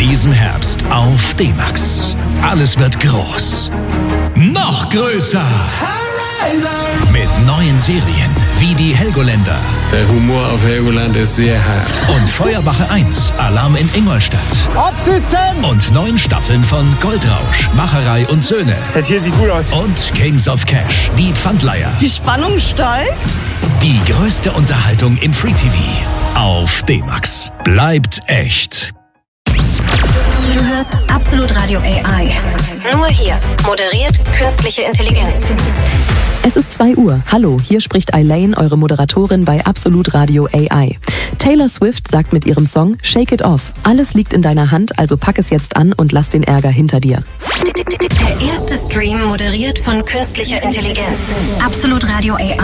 Diesen Herbst auf D-Max. Alles wird groß. Noch größer. Mit neuen Serien wie die Helgoländer. Der Humor auf Helgoland ist sehr hart. Und Feuerwache 1, Alarm in Ingolstadt. Absitzen! Und 9 Staffeln von Goldrausch, Macherei und Söhne. Das hier sieht gut aus. Und Kings of Cash, die Pfandleiher. Die Spannung steigt. Die größte Unterhaltung im Free TV. Auf D-Max. Bleibt echt. Du hörst Absolut Radio AI. Nur hier. Moderiert künstliche Intelligenz. Es ist 2 Uhr. Hallo, hier spricht Elaine, eure Moderatorin bei Absolut Radio AI. Taylor Swift sagt mit ihrem Song Shake It Off. Alles liegt in deiner Hand, also pack es jetzt an und lass den Ärger hinter dir. Der erste Stream moderiert von künstlicher Intelligenz. Absolut Radio AI.